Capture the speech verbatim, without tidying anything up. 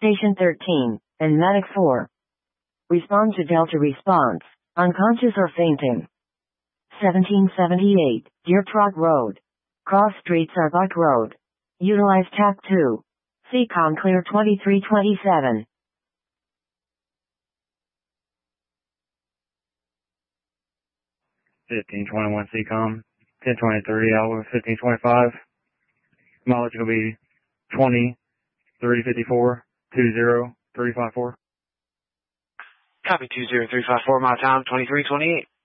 Station thirteen, and Medic four. Respond to Delta response, unconscious or fainting. seventeen seventy-eight, Deer Truck Road. Cross Street Sarbuck Road. Utilize T A C two. C COM clear twenty-three twenty-seven. fifteen twenty-one C COM, ten twenty-three, Alpha fifteen twenty-five. Mileage will be twenty, three fifty-four, two zero, three five four. Copy two zero three five four, my time, twenty-three twenty-eight.